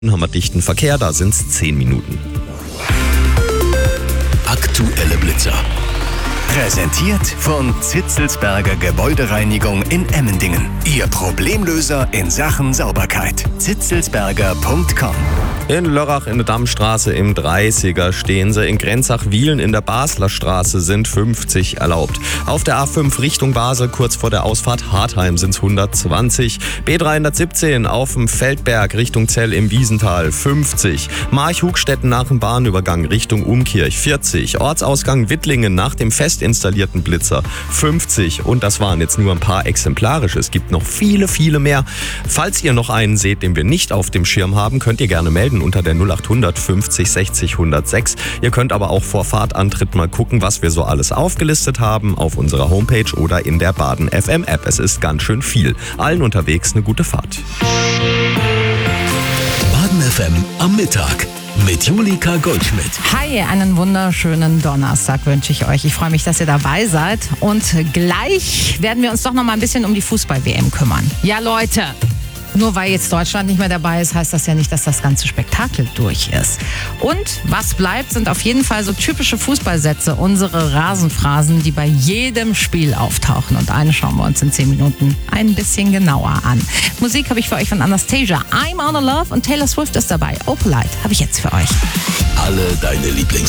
Haben wir dichten Verkehr, da sind es 10 Minuten. Aktuelle Blitzer. Präsentiert von Zitzelsberger Gebäudereinigung in Emmendingen. Ihr Problemlöser in Sachen Sauberkeit. zitzelsberger.com. In Lörrach in der Dammstraße im 30er stehen sie. In Grenzach-Wielen in der Basler Straße sind 50 erlaubt. Auf der A5 Richtung Basel kurz vor der Ausfahrt Hartheim sind es 120. B317 auf dem Feldberg Richtung Zell im Wiesental 50. Marchhugstetten nach dem Bahnübergang Richtung Umkirch 40. Ortsausgang Wittlingen nach dem fest installierten Blitzer 50. Und das waren jetzt nur ein paar exemplarisch. Es gibt noch viele, viele mehr. Falls ihr noch einen seht, den wir nicht auf dem Schirm haben, könnt ihr gerne melden unter der 0800 50 60 106. Ihr könnt aber auch vor Fahrtantritt mal gucken, was wir so alles aufgelistet haben auf unserer Homepage oder in der Baden FM App. Es ist ganz schön viel. Allen unterwegs eine gute Fahrt. Baden FM am Mittag mit Julika Goldschmidt. Hi, einen wunderschönen Donnerstag wünsche ich euch. Ich freue mich, dass ihr dabei seid. Und gleich werden wir uns doch noch mal ein bisschen um die Fußball-WM kümmern. Ja, Leute. Nur weil jetzt Deutschland nicht mehr dabei ist, heißt das ja nicht, dass das ganze Spektakel durch ist. Und was bleibt, sind auf jeden Fall so typische Fußballsätze, unsere Rasenphrasen, die bei jedem Spiel auftauchen. Und eine schauen wir uns in 10 Minuten ein bisschen genauer an. Musik habe ich für euch von Anastasia, I'm on a Love, und Taylor Swift ist dabei. Opalite habe ich jetzt für euch. Alle deine Lieblingshits